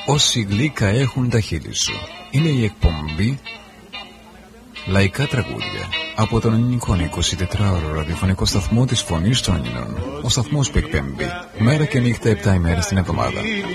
Όσοι γλύκα έχουν τα χείλη σου. Είναι η εκπομπή Λαϊκά Τραγούδια από τον ελληνικό 24ωρο ραδιοφωνικό σταθμό της Φωνής των Ελλήνων. Ο σταθμός που εκπέμπει μέρα και νύχτα 7 ημέρες την εβδομάδα.